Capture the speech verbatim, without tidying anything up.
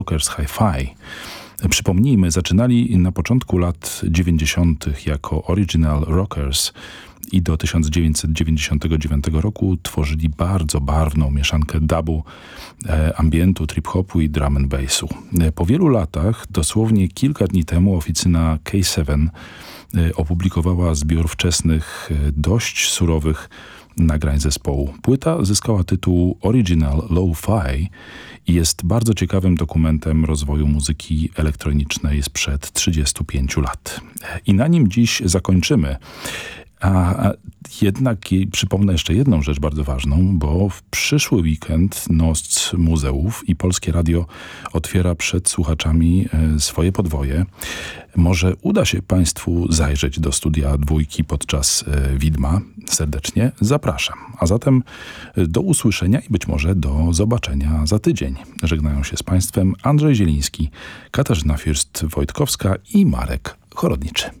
Rockers Hi-Fi. Przypomnijmy, zaczynali na początku lat dziewięćdziesiątych jako Original Rockers i do tysiąc dziewięćset dziewięćdziesiątego dziewiątego roku tworzyli bardzo barwną mieszankę dubu, e, ambientu, trip-hopu i drum and bassu. E, po wielu latach, dosłownie kilka dni temu, oficyna K siedem e, opublikowała zbiór wczesnych, e, dość surowych nagrań zespołu. Płyta zyskała tytuł Original Lo-Fi i jest bardzo ciekawym dokumentem rozwoju muzyki elektronicznej sprzed trzydziestu pięciu lat. I na nim dziś zakończymy. A jednak i przypomnę jeszcze jedną rzecz bardzo ważną, bo w przyszły weekend Noc Muzeów i Polskie Radio otwiera przed słuchaczami swoje podwoje. Może uda się Państwu zajrzeć do studia dwójki podczas widma. Serdecznie zapraszam. A zatem do usłyszenia i być może do zobaczenia za tydzień. Żegnają się z Państwem Andrzej Zieliński, Katarzyna Fürst-Wojtkowska i Marek Chorodniczy.